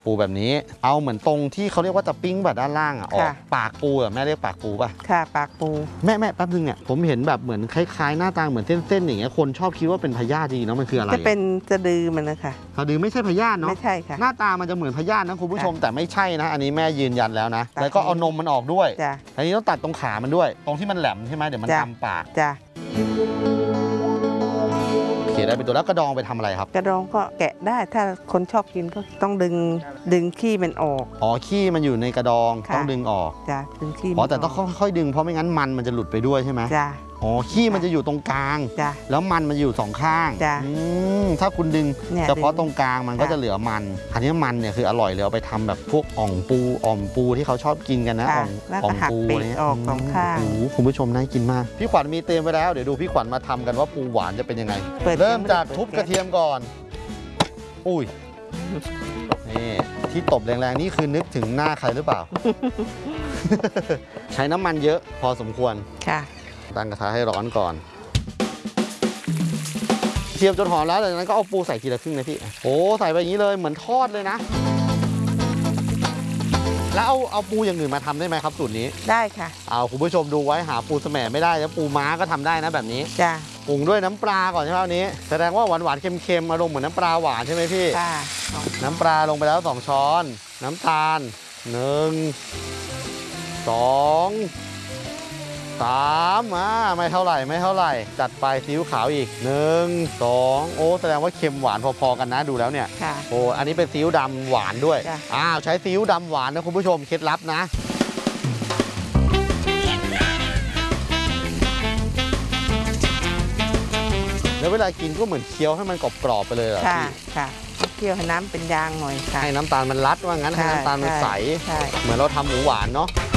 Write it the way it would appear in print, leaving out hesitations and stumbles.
ปูแบบนี้เอาเหมือนตรงที่เขาเรียกว่าจะปิ้งแบบด้านล่างอ่ะออกปากปูอ่ะแม่เรียกปากปูป่ะค่ะปากปูแม่แป๊บนึงเนี่ยผมเห็นแบบเหมือนคล้ายๆหน้าตาเหมือนเส้นๆอย่างเงี้ยคนชอบคิดว่าเป็นพยาธิจริงๆเนาะมันคืออะไรจะเป็นสะดือมันนะคะสะดือไม่ใช่พยาธิเนาะไม่ใช่ค่ะหน้าตามันจะเหมือนพยาธินะคุณผู้ชมแต่ไม่ใช่นะอันนี้แม่ยืนยันแล้วนะแล้วก็เอานมมันออกด้วยอันนี้ต้องตัดตรงขามันด้วยตรงที่มันแหลมใช่ไหมเดี๋ยวมันทำปากจ้ะเขียนได้เป็นตัวแล้วกระดองไปทำอะไรครับกระดองก็แกะได้ถ้าคนชอบกินก็ต้องดึงขี้มันออกอ๋อขี้มันอยู่ในกระดองต้องดึงออกจ้ะดึงขี้อ๋อแต่ต้องค่อยๆดึงเพราะไม่งั้นมันจะหลุดไปด้วยใช่ไหมจ้ะอ๋อขี้มันจะอยู่ตรงกลางแล้วมันอยู่สองข้างถ้าคุณดึงเฉพาะตรงกลางมันก็จะเหลือมันอันนี้มันเนี่ยคืออร่อยเลยเอาไปทำแบบพวกอ่อมปูที่เขาชอบกินกันนะอ่อมปูนี่ออกสองข้างคุณผู้ชมน่ากินมากพี่ขวัญมีเตรียมไว้แล้วเดี๋ยวดูพี่ขวัญมาทำกันว่าปูหวานจะเป็นยังไงเริ่มจากทุบกระเทียมก่อนอุ้ยนี่ที่ตบแรงๆนี่คือนึกถึงหน้าใครหรือเปล่า ใช้น้ำมันเยอะพอสมควรค่ะตั้งกระทะให้ร้อนก่อนเทียมจนหอมแล้วจากนั้นก็เอาปูใส่ทีละครึ่งนะพี่โอ้ใส่ไปอย่างนี้เลยเหมือนทอดเลยนะแล้วเอาปูอย่างอื่นมาทำได้ไหมครับสูตรนี้ได้ค่ะเอาคุณผู้ชมดูไว้หาปูแสมไม่ได้แล้วปูม้าก็ทำได้นะแบบนี้จ้ะปรุงด้วยน้ำปลาก่อนใช่ไหมวันนี้แสดงว่าหวานเค็มๆอารมณ์เหมือนน้ำปลาหวานใช่ไหมพี่ค่ะน้ำปลาลงไปแล้ว2 ช้อนน้ำตาล1 2 3ไม่เท่าไหร่จัดไปซีอิ๊วขาวอีก1 2โอ้แสดงว่าเค็มหวานพอๆกันนะดูแล้วเนี่ยโอ้อันนี้เป็นซีอิ๊วดำหวานด้วยใช้ซีอิ๊วดำหวานนะคุณผู้ชมเคล็ดลับนะแล้วเวลากินก็เหมือนเคี้ยวให้มันกรอบๆไปเลยเหรอพี่ค่ะเคี่ยวให้น้ำเป็นยางหน่อยค่ะให้น้ำตาลมันรัดว่างั้นให้น้ำตาลมันใสเหมือนเราทำหมูหวานเนาะ